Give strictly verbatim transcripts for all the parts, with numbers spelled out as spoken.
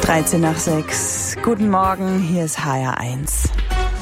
dreizehn nach sechs. Guten Morgen, hier ist H R eins.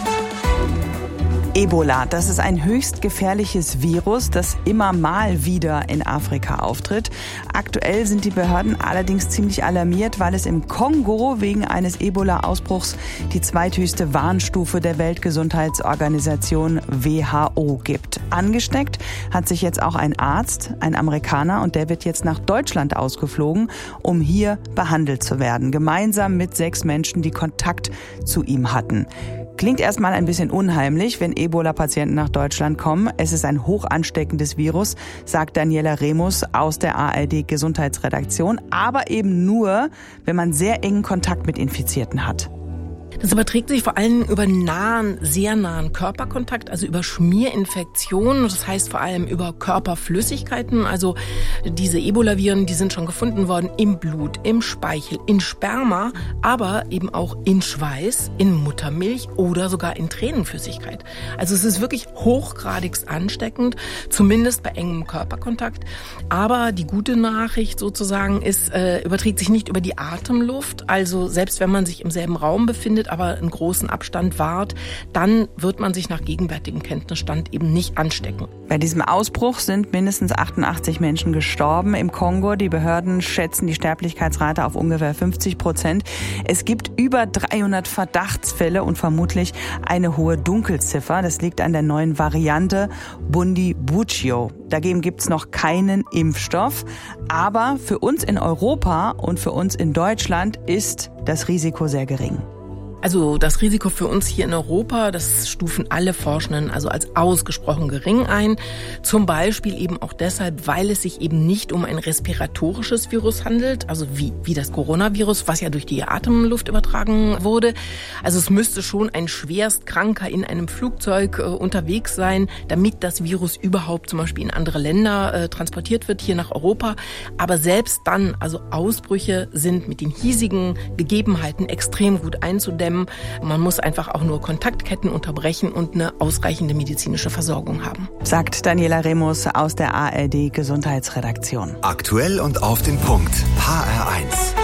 Ebola, das ist ein höchst gefährliches Virus, das immer mal wieder in Afrika auftritt. Aktuell sind die Behörden allerdings ziemlich alarmiert, weil es im Kongo wegen eines Ebola-Ausbruchs die zweithöchste Warnstufe der Weltgesundheitsorganisation W H O gibt. Angesteckt hat sich jetzt auch ein Arzt, ein Amerikaner, und der wird jetzt nach Deutschland ausgeflogen, um hier behandelt zu werden, gemeinsam mit sechs Menschen, die Kontakt zu ihm hatten. Klingt erstmal ein bisschen unheimlich, wenn Ebola-Patienten nach Deutschland kommen. Es ist ein hoch ansteckendes Virus, sagt Daniela Remus aus der A R D-Gesundheitsredaktion. Aber eben nur, wenn man sehr engen Kontakt mit Infizierten hat. Das überträgt sich vor allem über nahen, sehr nahen Körperkontakt, also über Schmierinfektionen. Das heißt vor allem über Körperflüssigkeiten. Also diese Ebola-Viren, die sind schon gefunden worden im Blut, im Speichel, in Sperma, aber eben auch in Schweiß, in Muttermilch oder sogar in Tränenflüssigkeit. Also es ist wirklich hochgradigst ansteckend, zumindest bei engem Körperkontakt. Aber die gute Nachricht sozusagen ist, äh, überträgt sich nicht über die Atemluft. Also selbst wenn man sich im selben Raum befindet, aber einen großen Abstand wahrt, dann wird man sich nach gegenwärtigem Kenntnisstand eben nicht anstecken. Bei diesem Ausbruch sind mindestens achtundachtzig Menschen gestorben im Kongo. Die Behörden schätzen die Sterblichkeitsrate auf ungefähr fünfzig Prozent. Es gibt über dreihundert Verdachtsfälle und vermutlich eine hohe Dunkelziffer. Das liegt an der neuen Variante Bundibugyo. Dagegen gibt es noch keinen Impfstoff. Aber für uns in Europa und für uns in Deutschland ist das Risiko sehr gering. Also das Risiko für uns hier in Europa, das stufen alle Forschenden also als ausgesprochen gering ein. Zum Beispiel eben auch deshalb, weil es sich eben nicht um ein respiratorisches Virus handelt, also wie, wie das Coronavirus, was ja durch die Atemluft übertragen wurde. Also es müsste schon ein Schwerstkranker in einem Flugzeug äh, unterwegs sein, damit das Virus überhaupt zum Beispiel in andere Länder äh, transportiert wird, hier nach Europa. Aber selbst dann, also Ausbrüche sind mit den hiesigen Gegebenheiten extrem gut einzudämmen. Man muss einfach auch nur Kontaktketten unterbrechen und eine ausreichende medizinische Versorgung haben. Sagt Daniela Remus aus der A R D-Gesundheitsredaktion. Aktuell und auf den Punkt. H R eins.